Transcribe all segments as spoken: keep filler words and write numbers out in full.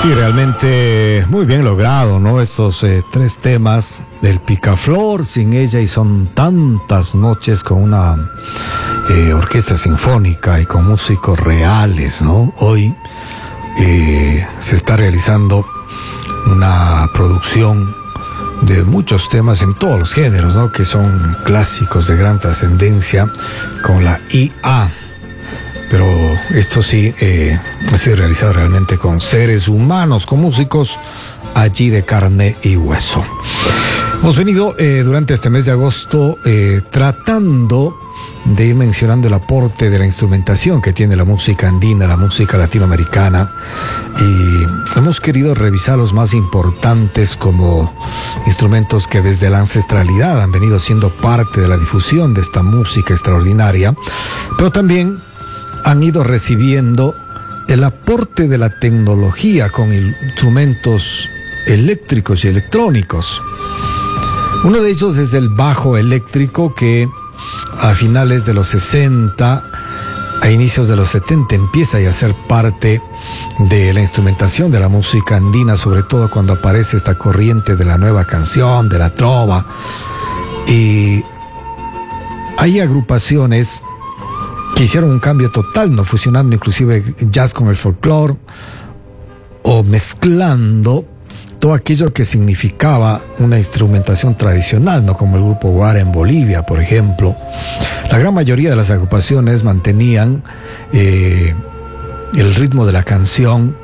Sí, realmente muy bien logrado, ¿no? Estos eh, tres temas del Picaflor, Sin ella y Son tantas noches, con una eh, orquesta sinfónica y con músicos reales, ¿no? Hoy eh, se está realizando una producción de muchos temas en todos los géneros, ¿no? Que son clásicos de gran trascendencia, con la I A. Pero esto sí, eh, ha sido realizado realmente con seres humanos, con músicos allí de carne y hueso. Hemos venido eh, durante este mes de agosto eh, tratando de ir mencionando el aporte de la instrumentación que tiene la música andina, la música latinoamericana, y hemos querido revisar los más importantes como instrumentos que desde la ancestralidad han venido siendo parte de la difusión de esta música extraordinaria, pero también han ido recibiendo el aporte de la tecnología con instrumentos eléctricos y electrónicos. Uno de ellos es el bajo eléctrico, que a finales de los sesenta, a inicios de los setenta, empieza ya a ser parte de la instrumentación de la música andina, sobre todo cuando aparece esta corriente de la nueva canción, de la trova. Y hay agrupaciones que hicieron un cambio total, no fusionando inclusive jazz con el folclore o mezclando todo aquello que significaba una instrumentación tradicional, no como el grupo Guara en Bolivia, por ejemplo. La gran mayoría de las agrupaciones mantenían eh, el ritmo de la canción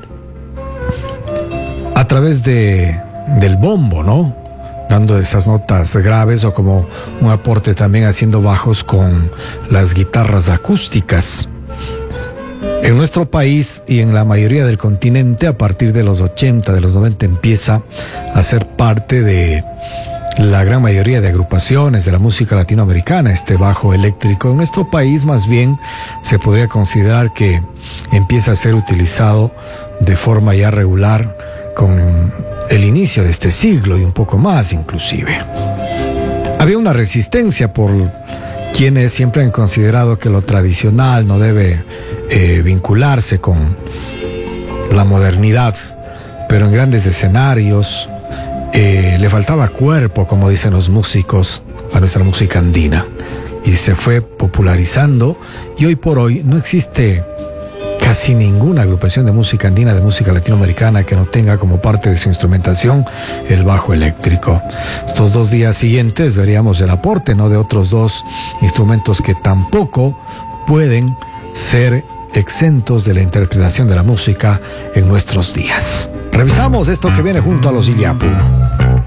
a través de, del bombo, ¿no? Dando esas notas graves, o como un aporte también haciendo bajos con las guitarras acústicas. En nuestro país y en la mayoría del continente, a partir de los ochenta, de los noventa, empieza a ser parte de la gran mayoría de agrupaciones de la música latinoamericana, este bajo eléctrico. En nuestro país, más bien, se podría considerar que empieza a ser utilizado de forma ya regular con el inicio de este siglo y un poco más inclusive. Había una resistencia por quienes siempre han considerado que lo tradicional no debe eh, vincularse con la modernidad, pero en grandes escenarios eh, le faltaba cuerpo, como dicen los músicos, a nuestra música andina, y se fue popularizando, y hoy por hoy no existe casi ninguna agrupación de música andina, de música latinoamericana, que no tenga como parte de su instrumentación el bajo eléctrico. Estos dos días siguientes veríamos el aporte, ¿no?, de otros dos instrumentos que tampoco pueden ser exentos de la interpretación de la música en nuestros días. Revisamos esto que viene junto a los Illapu.